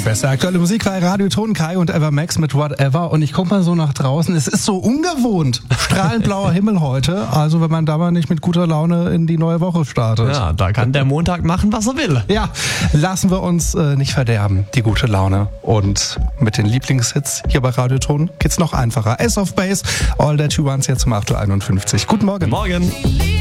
beste aktuelle Musik bei Radio Ton, Kai und Eva Max mit Whatever. Und ich guck mal so nach draußen, es ist so ungewohnt. Strahlend blauer Himmel heute, also wenn man da mal nicht mit guter Laune in die neue Woche startet. Ja, da kann der Montag machen, was er will. Ja, lassen wir uns nicht verderben, die gute Laune. Und mit den Lieblingshits hier bei Radio Ton geht's noch einfacher. Ace of Base, All That You Want jetzt um 8.51 Uhr. Guten Morgen. Morgen.